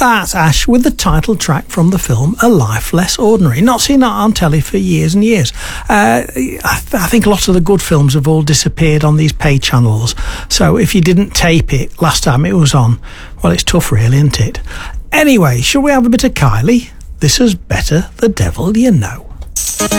That's Ash with the title track from the film A Life Less Ordinary. Not seen that on telly for years and years. I think lots of the good films have all disappeared on these pay channels. So if you didn't tape it last time it was on, well, it's tough really, isn't it? Anyway, shall we have a bit of Kylie? This is Better the Devil You Know.